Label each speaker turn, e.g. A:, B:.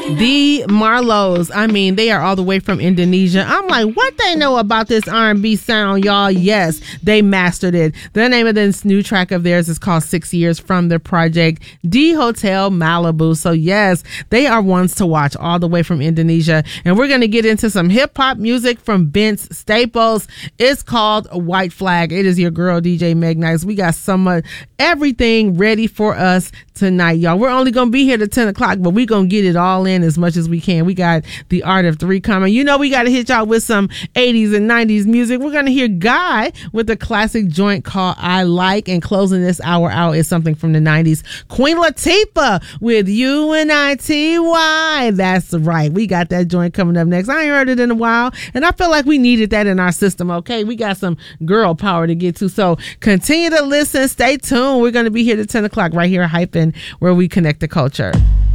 A: The Marlows. I mean, they are all the way from Indonesia. I'm like, what they know about this R&B sound, y'all? Yes, they mastered it. The name of this new track of theirs is called 6 Years, from the project D Hotel Malibu. So yes, they are ones to watch all the way from Indonesia. And we're going to get into some hip hop music from Vince Staples. It's called White Flag. It is your girl, DJ Meg Nice. We got some everything ready for us tonight, y'all. We're only going to be here to 10 o'clock, but we're going to get it all in as much as we can. We got The Art of Three coming. You know, we got to hit y'all with some 80s and 90s music. We're going to hear Guy with a classic joint called I Like, and closing this hour out is something from the 90s. Queen Latifah with UNITY. That's right. We got that joint coming up next. I ain't heard it in a while, and I feel like we needed that in our system, okay? We got some girl power to get to, so continue to listen. Stay tuned. We're going to be here to 10 o'clock right here at Hyphen, where we connect the culture.